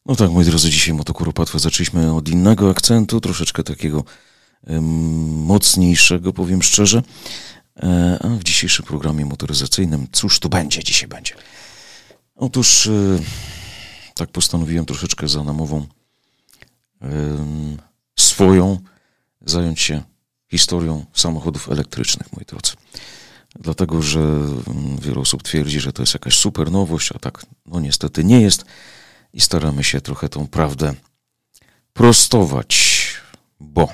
No tak, moi drodzy, dzisiaj Motokuropatwę zaczęliśmy od innego akcentu, troszeczkę takiego mocniejszego, powiem szczerze. A w dzisiejszym programie motoryzacyjnym, cóż tu będzie, dzisiaj będzie? Otóż tak postanowiłem troszeczkę za namową swoją zająć się historią samochodów elektrycznych, moi drodzy. Dlatego, że wiele osób twierdzi, że to jest jakaś super nowość, a tak no niestety nie jest. I staramy się trochę tą prawdę prostować, bo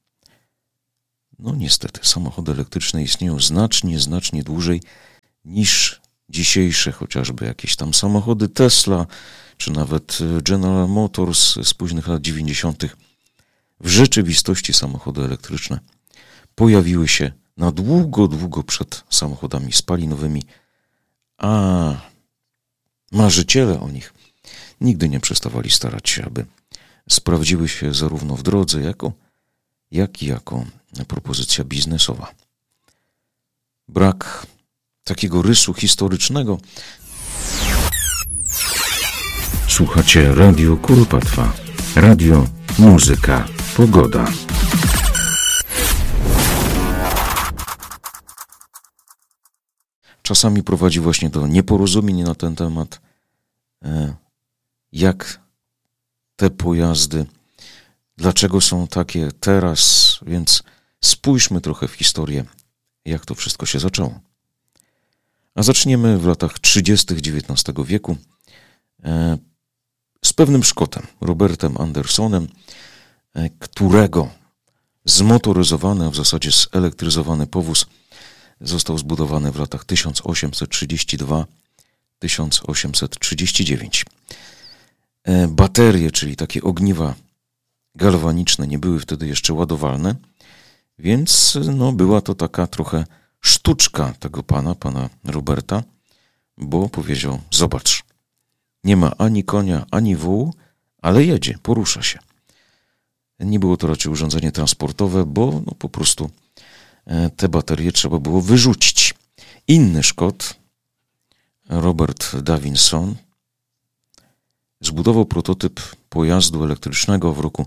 no niestety samochody elektryczne istnieją znacznie dłużej niż dzisiejsze, chociażby jakieś tam samochody Tesla, czy nawet General Motors z późnych lat 90. W rzeczywistości samochody elektryczne pojawiły się na długo przed samochodami spalinowymi, a marzyciele o nich nigdy nie przestawali starać się, aby sprawdziły się zarówno w drodze, jak i jako propozycja biznesowa. Brak takiego rysu historycznego. Słuchacie Radio Kuropatwa. Radio, muzyka, pogoda. Czasami prowadzi właśnie do nieporozumień na ten temat, jak te pojazdy, dlaczego są takie teraz, więc spójrzmy trochę w historię, jak to wszystko się zaczęło. A zaczniemy w latach 30. XIX wieku z pewnym Szkotem, Robertem Andersonem, którego zmotoryzowany, a w zasadzie zelektryzowany powóz został zbudowany w latach 1832-1839. Baterie, czyli takie ogniwa galwaniczne, nie były wtedy jeszcze ładowalne, więc no, była to taka trochę sztuczka tego pana Roberta, bo powiedział: zobacz, nie ma ani konia, ani wołu, ale jedzie, porusza się. Nie było to raczej urządzenie transportowe, bo no, po prostu te baterie trzeba było wyrzucić. Inny Szkot, Robert Davidson, zbudował prototyp pojazdu elektrycznego w roku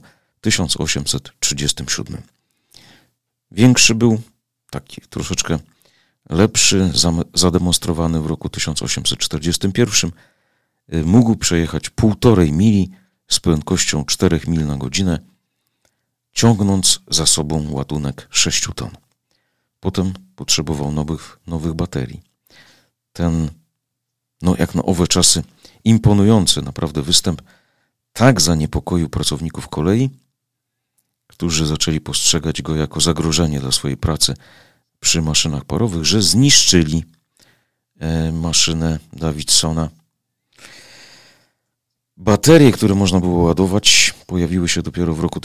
1837. Większy był, taki troszeczkę lepszy, zademonstrowany w roku 1841. Mógł przejechać 1,5 mili z prędkością 4 mil na godzinę, ciągnąc za sobą ładunek 6 ton. Potem potrzebował nowych baterii. Ten, no jak na owe czasy, imponujący naprawdę występ tak zaniepokoił pracowników kolei, którzy zaczęli postrzegać go jako zagrożenie dla swojej pracy przy maszynach parowych, że zniszczyli maszynę Davidsona. Baterie, które można było ładować, pojawiły się dopiero w roku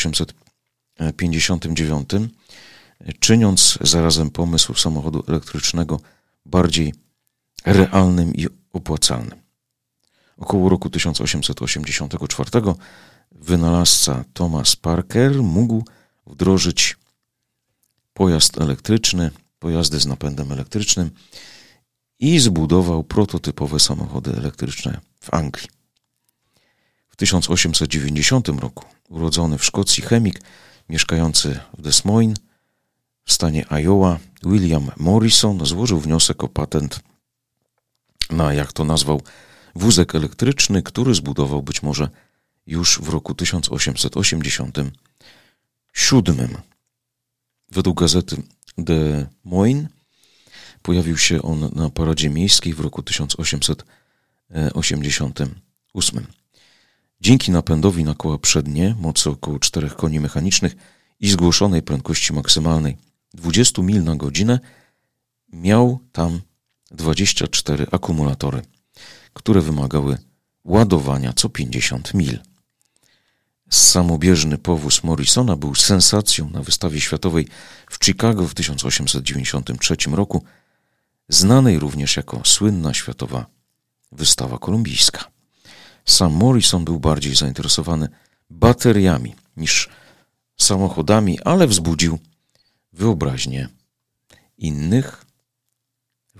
1859, czyniąc zarazem pomysł samochodu elektrycznego bardziej realnym i opłacalnym. Około roku 1884 wynalazca Thomas Parker mógł wdrożyć pojazd elektryczny, pojazdy z napędem elektrycznym i zbudował prototypowe samochody elektryczne w Anglii. W 1890 roku urodzony w Szkocji chemik mieszkający w Des Moines w stanie Iowa William Morrison złożył wniosek o patent na, jak to nazwał, wózek elektryczny, który zbudował być może już w roku 1887. Według gazety Des Moines pojawił się on na paradzie miejskiej w roku 1888. Dzięki napędowi na koła przednie, mocy około 4 koni mechanicznych i zgłoszonej prędkości maksymalnej 20 mil na godzinę, miał tam 24 akumulatory, które wymagały ładowania co 50 mil. Samobieżny powóz Morrisona był sensacją na wystawie światowej w Chicago w 1893 roku, znanej również jako słynna światowa wystawa kolumbijska. Sam Morrison był bardziej zainteresowany bateriami niż samochodami, ale wzbudził wyobraźnię innych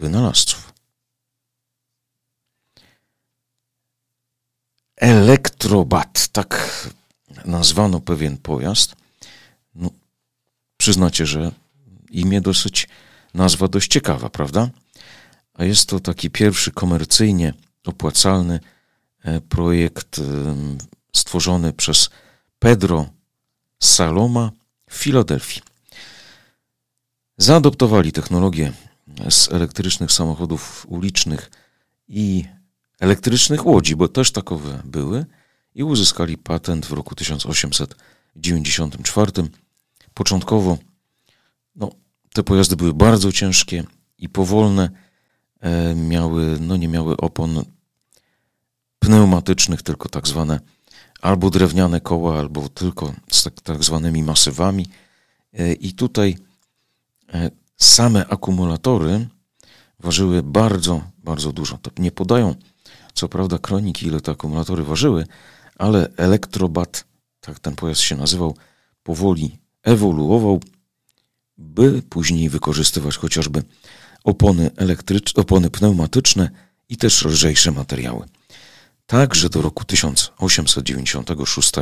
wynalazców. Elektrobat, tak nazwano pewien pojazd. No, przyznacie, że nazwa dość ciekawa, prawda? A jest to taki pierwszy komercyjnie opłacalny projekt stworzony przez Pedro Saloma w Filadelfii. Zaadoptowali technologię z elektrycznych samochodów ulicznych i elektrycznych łodzi, bo też takowe były, i uzyskali patent w roku 1894. Początkowo te pojazdy były bardzo ciężkie i powolne, nie miały opon pneumatycznych, tylko tak zwane albo drewniane koła, albo tylko z tak zwanymi masywami. I tutaj same akumulatory ważyły bardzo, bardzo dużo. To nie podają, co prawda, kroniki, ile te akumulatory ważyły, ale Elektrobat, tak ten pojazd się nazywał, powoli ewoluował, by później wykorzystywać chociażby opony pneumatyczne i też lżejsze materiały. Także do roku 1896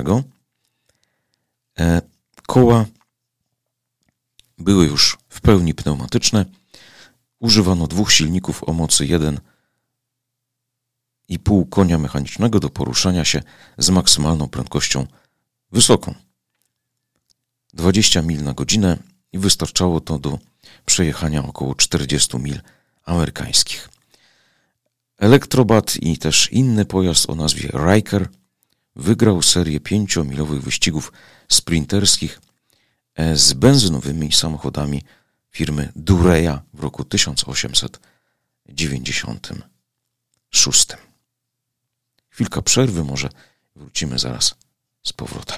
koła były już w pełni pneumatyczne. Używano 2 silników o mocy 1,5 konia mechanicznego do poruszania się z maksymalną prędkością wysoką. 20 mil na godzinę i wystarczało to do przejechania około 40 mil amerykańskich. Elektrobat i też inny pojazd o nazwie Ryker wygrał serię 5-milowych wyścigów sprinterskich z benzynowymi samochodami firmy Dureya w roku 1896. Chwilka przerwy, może wrócimy zaraz z powrotem.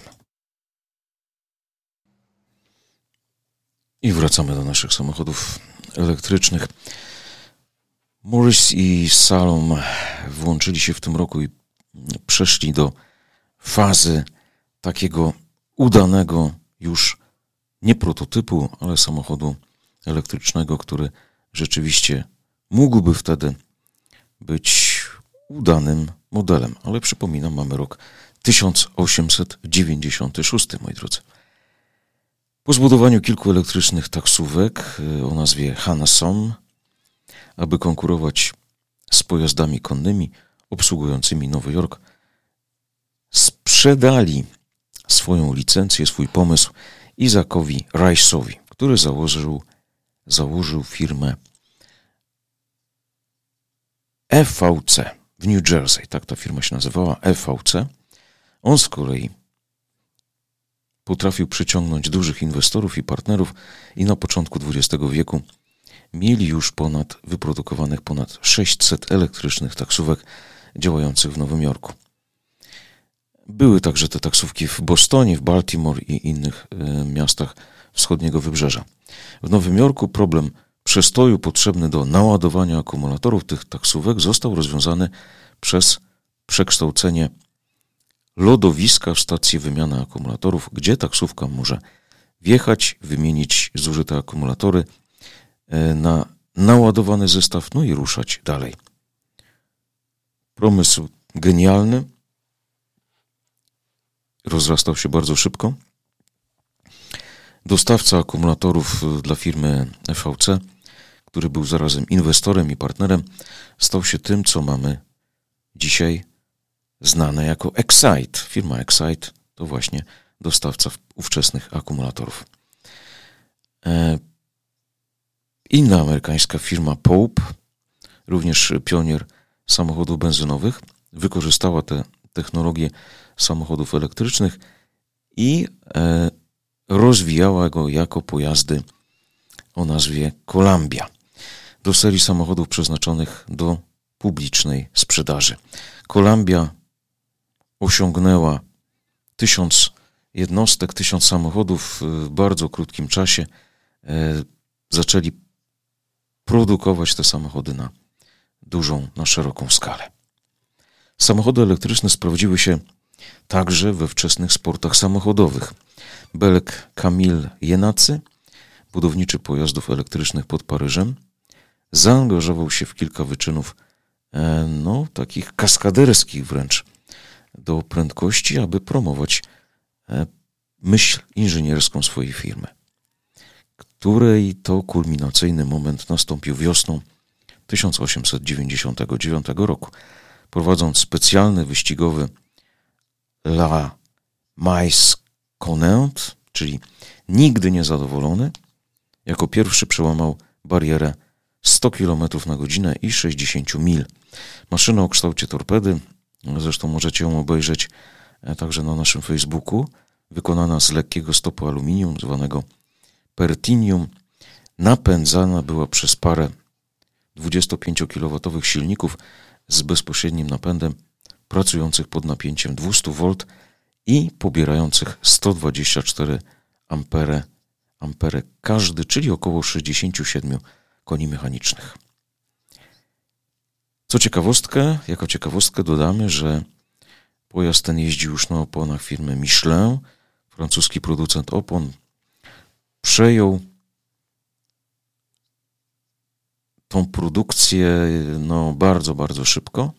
I wracamy do naszych samochodów elektrycznych. Morris i Salom włączyli się w tym roku i przeszli do fazy takiego udanego już nie prototypu, ale samochodu elektrycznego, który rzeczywiście mógłby wtedy być udanym modelem. Ale przypominam, mamy rok 1896, moi drodzy. Po zbudowaniu kilku elektrycznych taksówek o nazwie Hansom, aby konkurować z pojazdami konnymi obsługującymi Nowy Jork, sprzedali swoją licencję, swój pomysł Isaacowi Rice'owi, który założył firmę EVC w New Jersey. Tak ta firma się nazywała, EVC. On z kolei potrafił przyciągnąć dużych inwestorów i partnerów i na początku XX wieku mieli już wyprodukowanych ponad 600 elektrycznych taksówek działających w Nowym Jorku. Były także te taksówki w Bostonie, w Baltimore i innych miastach wschodniego wybrzeża. W Nowym Jorku problem przestoju potrzebny do naładowania akumulatorów tych taksówek został rozwiązany przez przekształcenie lodowiska w stację wymiany akumulatorów, gdzie taksówka może wjechać, wymienić zużyte akumulatory na naładowany zestaw, no i ruszać dalej. Pomysł genialny, rozrastał się bardzo szybko. Dostawca akumulatorów dla firmy EVC, który był zarazem inwestorem i partnerem, stał się tym, co mamy dzisiaj znane jako Excite. Firma Excite to właśnie dostawca ówczesnych akumulatorów. Inna amerykańska firma Pope, również pionier samochodów benzynowych, wykorzystała tę technologię samochodów elektrycznych i rozwijała go jako pojazdy o nazwie Columbia do serii samochodów przeznaczonych do publicznej sprzedaży. Columbia osiągnęła 1000 jednostek, 1000 samochodów w bardzo krótkim czasie. Zaczęli produkować te samochody na szeroką skalę. Samochody elektryczne sprawdziły się także we wczesnych sportach samochodowych. Belek Camille Jenacy, budowniczy pojazdów elektrycznych pod Paryżem, zaangażował się w kilka wyczynów, takich kaskaderskich wręcz, do prędkości, aby promować myśl inżynierską swojej firmy, której to kulminacyjny moment nastąpił wiosną 1899 roku, prowadząc specjalny wyścigowy La Mais Connaught, czyli nigdy niezadowolony, jako pierwszy przełamał barierę 100 km na godzinę i 60 mil. Maszyna o kształcie torpedy, zresztą możecie ją obejrzeć także na naszym Facebooku, wykonana z lekkiego stopu aluminium, zwanego pertinium, napędzana była przez parę 25 kW silników z bezpośrednim napędem, pracujących pod napięciem 200 V i pobierających 124 ampery każdy, czyli około 67 koni mechanicznych. Jako ciekawostkę dodamy, że pojazd ten jeździ już na oponach firmy Michelin. Francuski producent opon przejął tą produkcję bardzo, bardzo szybko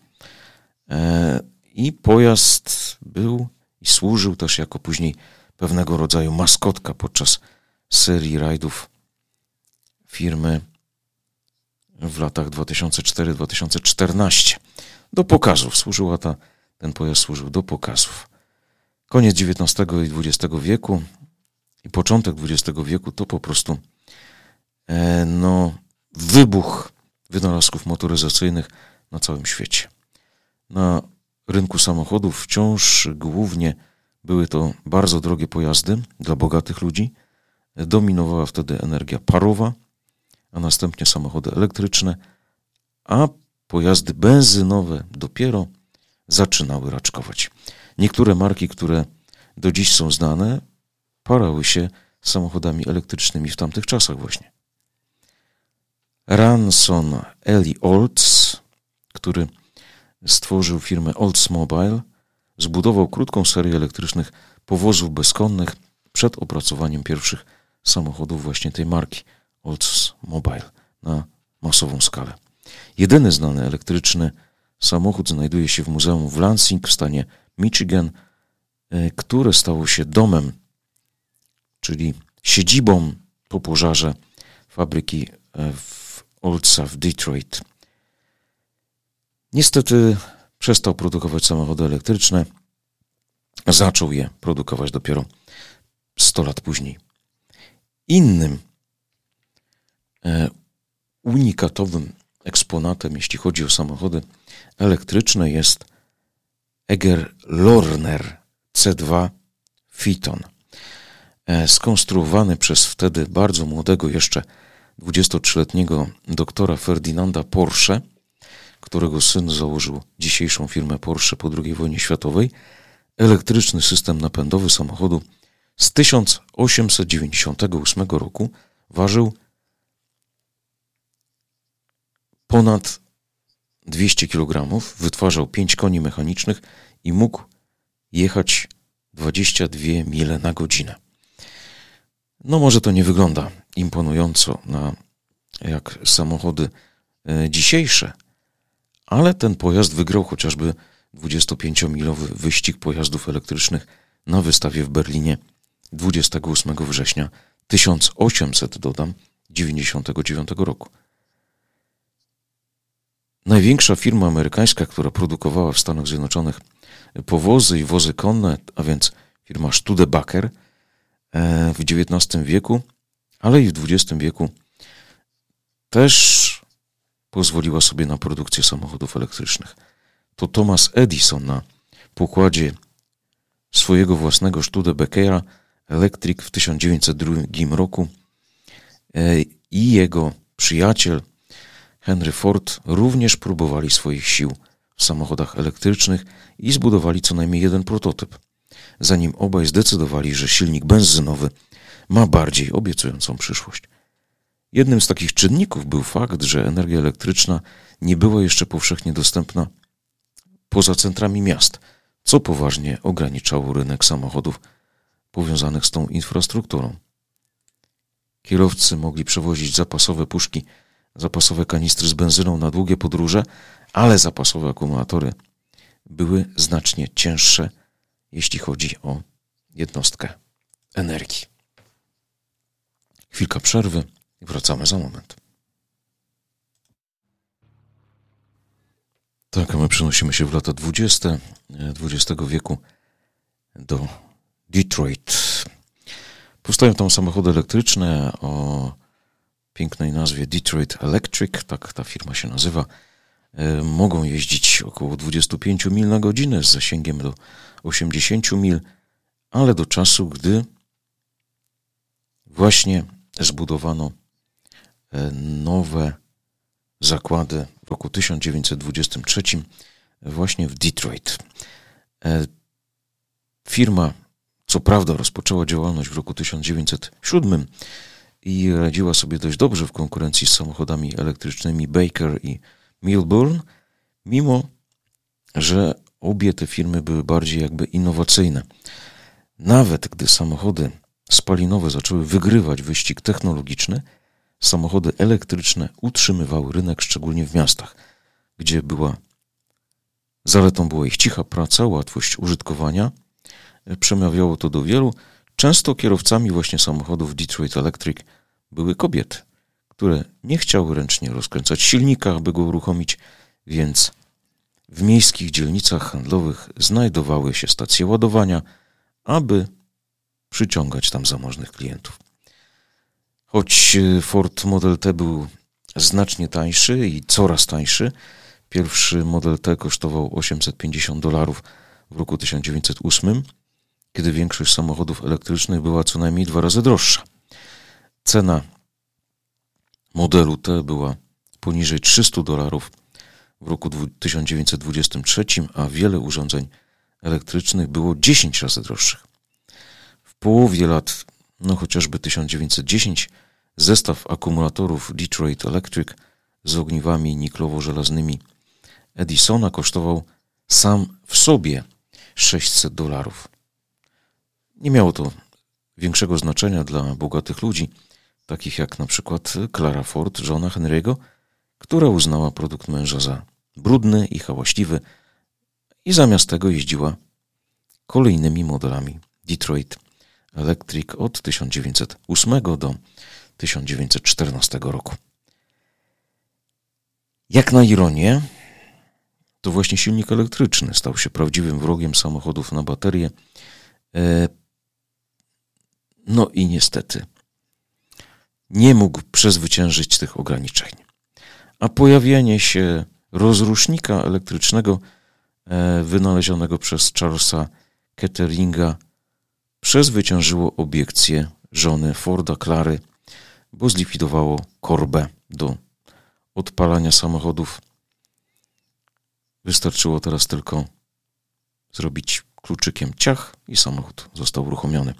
i pojazd był i służył też jako później pewnego rodzaju maskotka podczas serii rajdów firmy w latach 2004-2014. Do pokazów ten pojazd służył do pokazów. Koniec XIX i XX wieku i początek XX wieku to po prostu wybuch wynalazków motoryzacyjnych na całym świecie. Na rynku samochodów wciąż głównie były to bardzo drogie pojazdy dla bogatych ludzi. Dominowała wtedy energia parowa, a następnie samochody elektryczne, a pojazdy benzynowe dopiero zaczynały raczkować. Niektóre marki, które do dziś są znane, parały się samochodami elektrycznymi w tamtych czasach właśnie. Ranson Eli Olds, który stworzył firmę Oldsmobile, zbudował krótką serię elektrycznych powozów bezkonnych przed opracowaniem pierwszych samochodów właśnie tej marki Oldsmobile na masową skalę. Jedyny znany elektryczny samochód znajduje się w muzeum w Lansing w stanie Michigan, które stało się domem, czyli siedzibą po pożarze fabryki Oldsa w Detroit. Niestety przestał produkować samochody elektryczne, zaczął je produkować dopiero 100 lat później. Innym unikatowym eksponatem, jeśli chodzi o samochody elektryczne, jest Eger Lorner C2 Phaeton. Skonstruowany przez wtedy bardzo młodego jeszcze 23-letniego doktora Ferdynanda Porsche, którego syn założył dzisiejszą firmę Porsche po II wojnie światowej, elektryczny system napędowy samochodu z 1898 roku ważył ponad 200 kg, wytwarzał 5 koni mechanicznych i mógł jechać 22 mile na godzinę. Może to nie wygląda imponująco jak samochody dzisiejsze, ale ten pojazd wygrał chociażby 25-milowy wyścig pojazdów elektrycznych na wystawie w Berlinie 28 września 1899 roku. Największa firma amerykańska, która produkowała w Stanach Zjednoczonych powozy i wozy konne, a więc firma Studebaker w XIX wieku, ale i w XX wieku też pozwoliła sobie na produkcję samochodów elektrycznych. To Thomas Edison na pokładzie swojego własnego Studebakera Electric w 1902 roku i jego przyjaciel Henry Ford również próbowali swoich sił w samochodach elektrycznych i zbudowali co najmniej jeden prototyp, zanim obaj zdecydowali, że silnik benzynowy ma bardziej obiecującą przyszłość. Jednym z takich czynników był fakt, że energia elektryczna nie była jeszcze powszechnie dostępna poza centrami miast, co poważnie ograniczało rynek samochodów powiązanych z tą infrastrukturą. Kierowcy mogli przewozić zapasowe kanistry z benzyną na długie podróże, ale zapasowe akumulatory były znacznie cięższe, jeśli chodzi o jednostkę energii. Chwilka przerwy i wracamy za moment. Tak, a my przenosimy się w lata 20. XX wieku do Detroit. Powstają tam samochody elektryczne o pięknej nazwie Detroit Electric, tak ta firma się nazywa. Mogą jeździć około 25 mil na godzinę z zasięgiem do 80 mil, ale do czasu, gdy właśnie zbudowano nowe zakłady w roku 1923 właśnie w Detroit. Firma co prawda rozpoczęła działalność w roku 1907 i radziła sobie dość dobrze w konkurencji z samochodami elektrycznymi Baker i Milburn, mimo że obie te firmy były bardziej jakby innowacyjne. Nawet gdy samochody spalinowe zaczęły wygrywać wyścig technologiczny, samochody elektryczne utrzymywały rynek, szczególnie w miastach, gdzie zaletą była ich cicha praca, łatwość użytkowania. Przemawiało to do wielu. Często kierowcami właśnie samochodów Detroit Electric były kobiety, które nie chciały ręcznie rozkręcać silnika, aby go uruchomić, więc w miejskich dzielnicach handlowych znajdowały się stacje ładowania, aby przyciągać tam zamożnych klientów. Choć Ford Model T był znacznie tańszy i coraz tańszy, pierwszy Model T kosztował $850 w roku 1908, kiedy większość samochodów elektrycznych była co najmniej 2 razy droższa. Cena modelu T była poniżej $300 w roku 1923, a wiele urządzeń elektrycznych było 10 razy droższych. W połowie lat, chociażby 1910, zestaw akumulatorów Detroit Electric z ogniwami niklowo-żelaznymi Edisona kosztował sam w sobie $600. Nie miało to większego znaczenia dla bogatych ludzi, takich jak na przykład Clara Ford, żona Henry'ego, która uznała produkt męża za brudny i hałaśliwy i zamiast tego jeździła kolejnymi modelami Detroit Electric od 1908 do 1914 roku. Jak na ironię, to właśnie silnik elektryczny stał się prawdziwym wrogiem samochodów na baterie. No i niestety nie mógł przezwyciężyć tych ograniczeń. A pojawienie się rozrusznika elektrycznego wynalezionego przez Charlesa Ketteringa przezwyciężyło obiekcje żony Forda, Clary, bo zlikwidowało korbę do odpalania samochodów. Wystarczyło teraz tylko zrobić kluczykiem ciach i samochód został uruchomiony.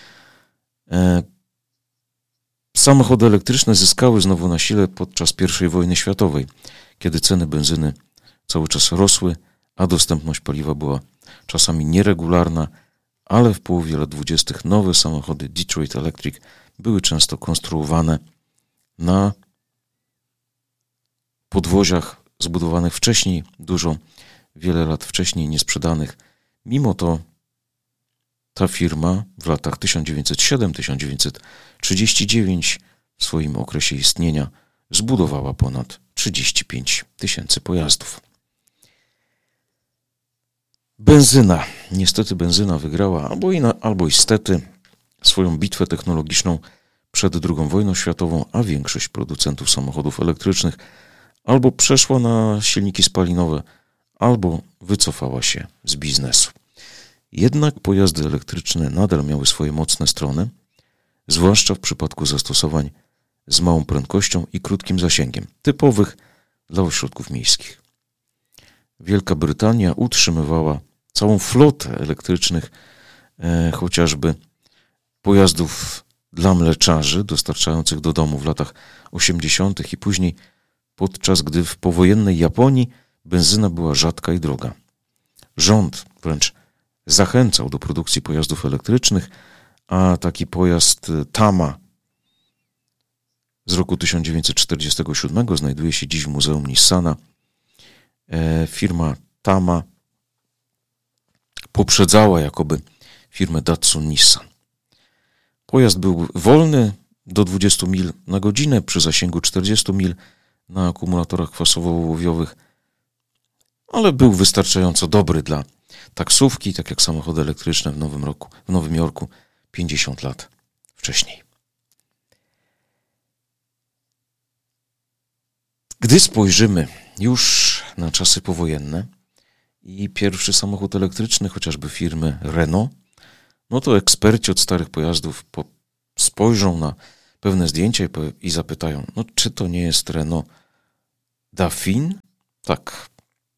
Samochody elektryczne zyskały znowu na sile podczas I wojny światowej, kiedy ceny benzyny cały czas rosły, a dostępność paliwa była czasami nieregularna, ale w połowie lat 20. nowe samochody Detroit Electric były często konstruowane na podwoziach zbudowanych wcześniej, wiele lat wcześniej niesprzedanych. Mimo to ta firma w latach 1907-1939 w swoim okresie istnienia zbudowała ponad 35 000 pojazdów. Benzyna. Niestety benzyna wygrała, albo niestety, swoją bitwę technologiczną przed II wojną światową, a większość producentów samochodów elektrycznych albo przeszła na silniki spalinowe, albo wycofała się z biznesu. Jednak pojazdy elektryczne nadal miały swoje mocne strony, zwłaszcza w przypadku zastosowań z małą prędkością i krótkim zasięgiem, typowych dla ośrodków miejskich. Wielka Brytania utrzymywała całą flotę elektrycznych, chociażby pojazdów dla mleczarzy dostarczających do domu w latach 80. i później, podczas gdy w powojennej Japonii benzyna była rzadka i droga. Rząd wręcz zachęcał do produkcji pojazdów elektrycznych, a taki pojazd Tama z roku 1947 znajduje się dziś w Muzeum Nissana. Firma Tama poprzedzała jakoby firmę Datsun Nissan. Pojazd był wolny do 20 mil na godzinę przy zasięgu 40 mil na akumulatorach kwasowo-ołowiowych, ale był wystarczająco dobry dla taksówki, tak jak samochody elektryczne w Nowym Jorku 50 lat wcześniej. Gdy spojrzymy już na czasy powojenne i pierwszy samochód elektryczny, chociażby firmy Renault, no to eksperci od starych pojazdów spojrzą na pewne zdjęcia i zapytają, no czy to nie jest Renault Dauphine? Tak.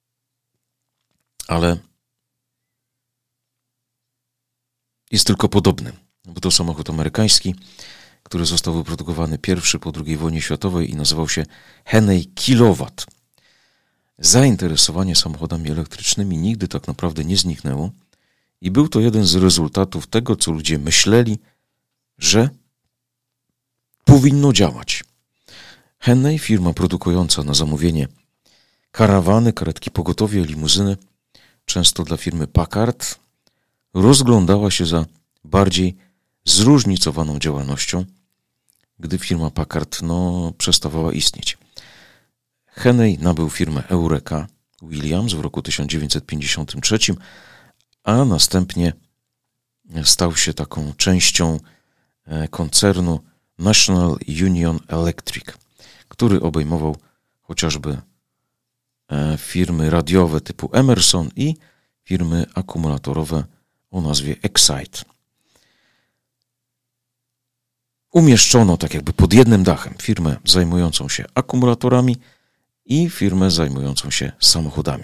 Ale jest tylko podobny, bo to samochód amerykański, który został wyprodukowany pierwszy po II wojnie światowej i nazywał się Henney Kilowatt. Zainteresowanie samochodami elektrycznymi nigdy tak naprawdę nie zniknęło i był to jeden z rezultatów tego, co ludzie myśleli, że powinno działać. Henney, firma produkująca na zamówienie karawany, karetki pogotowia, limuzyny, często dla firmy Packard, rozglądała się za bardziej zróżnicowaną działalnością, gdy firma Packard przestawała istnieć. Henney nabył firmę Eureka Williams w roku 1953, a następnie stał się taką częścią koncernu National Union Electric, który obejmował chociażby firmy radiowe typu Emerson i firmy akumulatorowe o nazwie Excite. Umieszczono tak jakby pod jednym dachem firmę zajmującą się akumulatorami i firmę zajmującą się samochodami.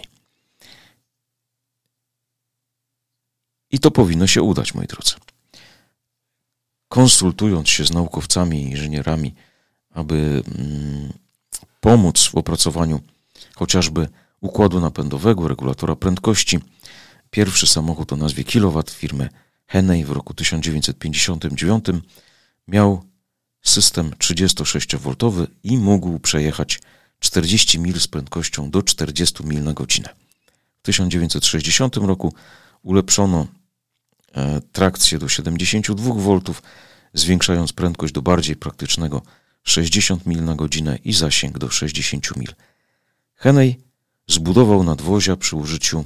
I to powinno się udać, moi drodzy. Konsultując się z naukowcami i inżynierami, aby pomóc w opracowaniu chociażby układu napędowego, regulatora prędkości, pierwszy samochód o nazwie Kilowatt firmy Henney w roku 1959 miał system 36V i mógł przejechać 40 mil z prędkością do 40 mil na godzinę. W 1960 roku ulepszono trakcję do 72V, zwiększając prędkość do bardziej praktycznego 60 mil na godzinę i zasięg do 60 mil. Henney zbudował nadwozia przy użyciu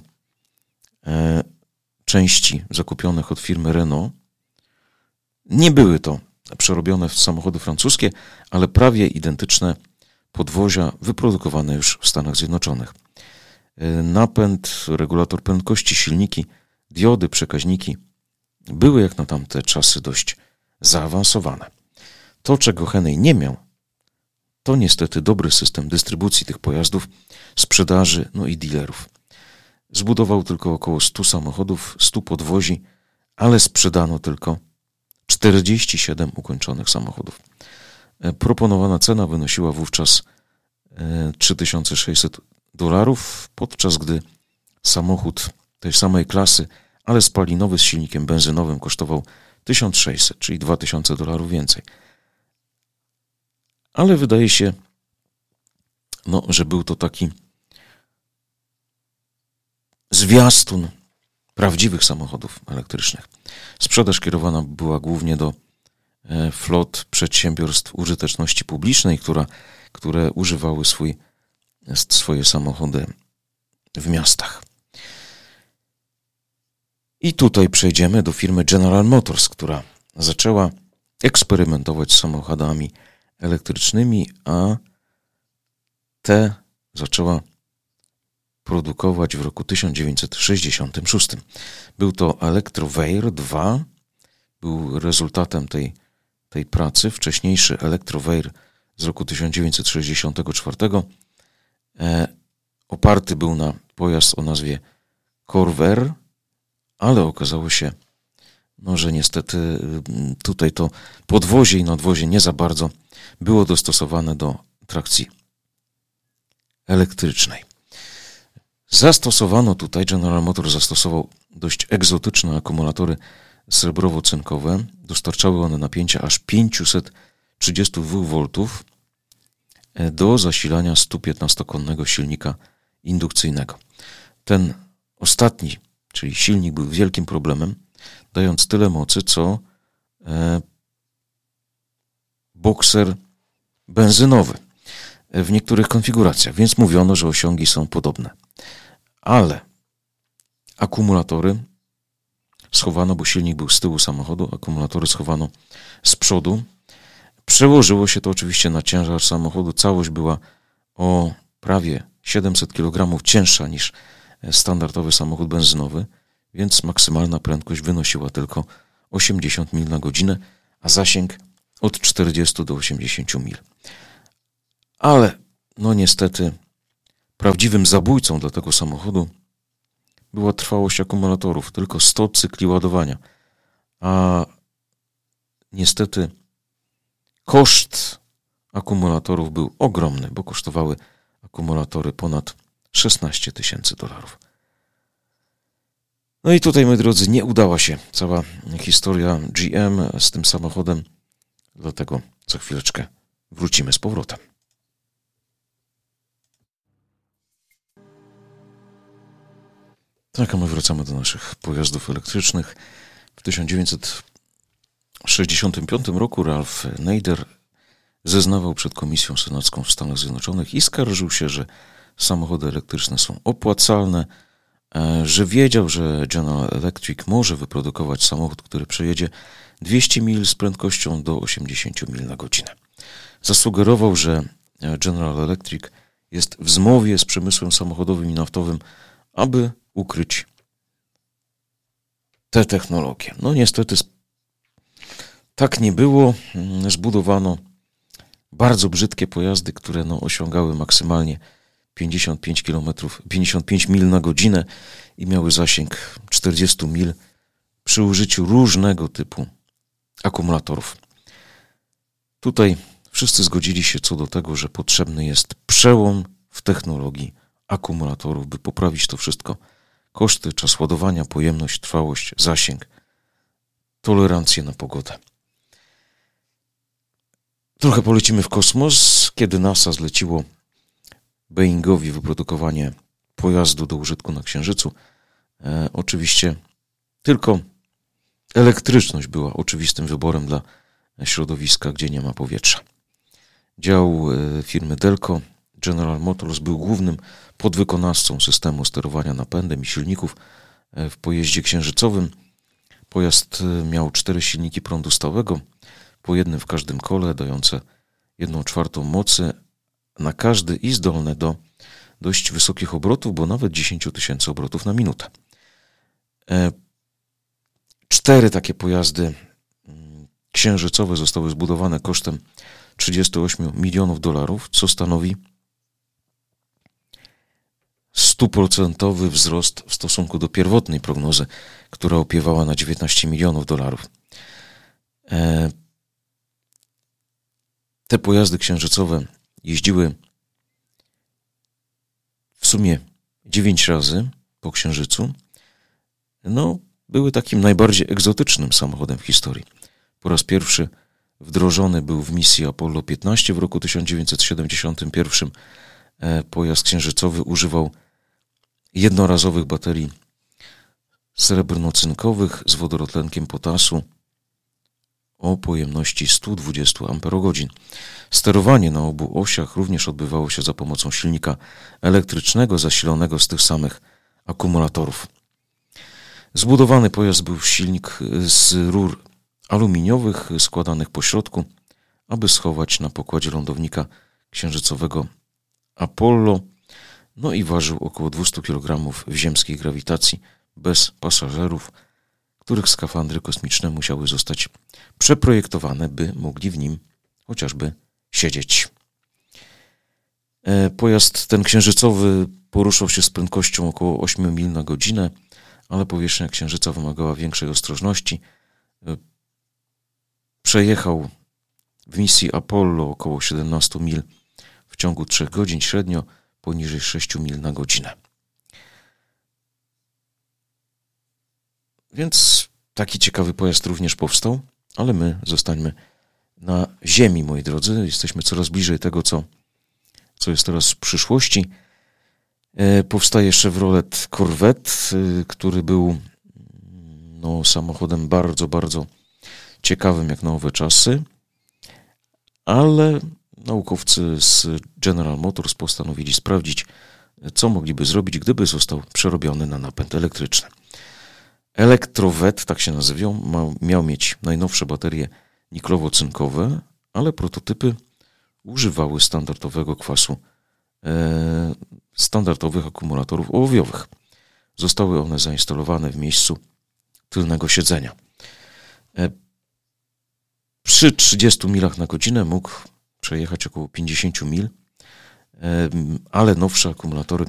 części zakupionych od firmy Renault. Nie były to przerobione w samochody francuskie, ale prawie identyczne podwozia wyprodukowane już w Stanach Zjednoczonych. Napęd, regulator prędkości, silniki, diody, przekaźniki były jak na tamte czasy dość zaawansowane. To, czego Henney nie miał, to niestety dobry system dystrybucji tych pojazdów, sprzedaży, i dealerów. Zbudował tylko około 100 samochodów, 100 podwozi, ale sprzedano tylko 47 ukończonych samochodów. Proponowana cena wynosiła wówczas $3600, podczas gdy samochód tej samej klasy, ale spalinowy z silnikiem benzynowym kosztował $1600, czyli $2000 więcej. Ale wydaje się, że był to taki zwiastun prawdziwych samochodów elektrycznych. Sprzedaż kierowana była głównie do flot przedsiębiorstw użyteczności publicznej, które używały swoje samochody w miastach. I tutaj przejdziemy do firmy General Motors, która zaczęła eksperymentować z samochodami elektrycznymi, a te zaczęła produkować w roku 1966. Był to Electrovaya 2, był rezultatem tej pracy. Wcześniejszy Electrovaya z roku 1964 oparty był na pojazd o nazwie Corvair, ale okazało się, że niestety tutaj to podwozie i nadwozie nie za bardzo było dostosowane do trakcji elektrycznej. General Motors zastosował dość egzotyczne akumulatory srebrowo-cynkowe. Dostarczały one napięcia aż 532V do zasilania 115-konnego silnika indukcyjnego. Ten ostatni, czyli silnik był wielkim problemem, dając tyle mocy, co bokser benzynowy w niektórych konfiguracjach, więc mówiono, że osiągi są podobne. Ale akumulatory schowano, bo silnik był z tyłu samochodu, akumulatory schowano z przodu. Przełożyło się to oczywiście na ciężar samochodu. Całość była o prawie 700 kg cięższa niż standardowy samochód benzynowy, więc maksymalna prędkość wynosiła tylko 80 mil na godzinę, a zasięg od 40 do 80 mil. Ale niestety prawdziwym zabójcą dla tego samochodu była trwałość akumulatorów, tylko 100 cykli ładowania. A niestety koszt akumulatorów był ogromny, bo kosztowały akumulatory ponad $16,000. No i tutaj, moi drodzy, nie udała się cała historia GM z tym samochodem, dlatego za chwileczkę wrócimy z powrotem. Tak, a my wracamy do naszych pojazdów elektrycznych. W 1965 roku Ralph Nader zeznawał przed Komisją Senacką w Stanach Zjednoczonych i skarżył się, że samochody elektryczne są opłacalne, że wiedział, że General Electric może wyprodukować samochód, który przejedzie 200 mil z prędkością do 80 mil na godzinę. Zasugerował, że General Electric jest w zmowie z przemysłem samochodowym i naftowym, aby ukryć te technologie. Niestety tak nie było. Zbudowano bardzo brzydkie pojazdy, które osiągały maksymalnie 55 mil na godzinę i miały zasięg 40 mil przy użyciu różnego typu akumulatorów. Tutaj wszyscy zgodzili się co do tego, że potrzebny jest przełom w technologii akumulatorów, by poprawić to wszystko. Koszty, czas ładowania, pojemność, trwałość, zasięg, tolerancję na pogodę. Trochę polecimy w kosmos, kiedy NASA zleciło Boeingowi wyprodukowanie pojazdu do użytku na Księżycu. Oczywiście tylko elektryczność była oczywistym wyborem dla środowiska, gdzie nie ma powietrza. Dział firmy Delco General Motors był głównym podwykonawcą systemu sterowania napędem i silników w pojeździe księżycowym. Pojazd miał 4 silniki prądu stałego, po jednym w każdym kole, dające 1/4 mocy na każdy i zdolne do dość wysokich obrotów, bo nawet 10 000 obrotów na minutę. 4 takie pojazdy księżycowe zostały zbudowane kosztem $38 milionów, co stanowi 100% wzrost w stosunku do pierwotnej prognozy, która opiewała na $19 milionów. Te pojazdy księżycowe jeździły w sumie 9 razy po Księżycu. Były takim najbardziej egzotycznym samochodem w historii. Po raz pierwszy wdrożony był w misji Apollo 15 w roku 1971. Pojazd księżycowy używał jednorazowych baterii srebrno-cynkowych z wodorotlenkiem potasu o pojemności 120 Ah. Sterowanie na obu osiach również odbywało się za pomocą silnika elektrycznego zasilonego z tych samych akumulatorów. Zbudowany pojazd był silnik z rur aluminiowych składanych po środku, aby schować na pokładzie lądownika księżycowego Apollo, i ważył około 200 kg w ziemskiej grawitacji bez pasażerów, których skafandry kosmiczne musiały zostać przeprojektowane, by mogli w nim chociażby siedzieć. Pojazd ten księżycowy poruszał się z prędkością około 8 mil na godzinę, ale powierzchnia Księżyca wymagała większej ostrożności. Przejechał w misji Apollo około 17 mil w ciągu 3 godzin, średnio poniżej 6 mil na godzinę. Więc taki ciekawy pojazd również powstał, ale my zostańmy na Ziemi, moi drodzy. Jesteśmy coraz bliżej tego, co jest teraz w przyszłości. Powstaje Chevrolet Corvette, który był samochodem bardzo, bardzo ciekawym jak na owe czasy, ale naukowcy z General Motors postanowili sprawdzić, co mogliby zrobić, gdyby został przerobiony na napęd elektryczny. Electrovet, tak się nazywał, miał mieć najnowsze baterie niklowo-cynkowe, ale prototypy używały standardowego kwasu, standardowych akumulatorów ołowiowych. Zostały one zainstalowane w miejscu tylnego siedzenia. Przy 30 milach na godzinę mógł przejechać około 50 mil, ale nowsze akumulatory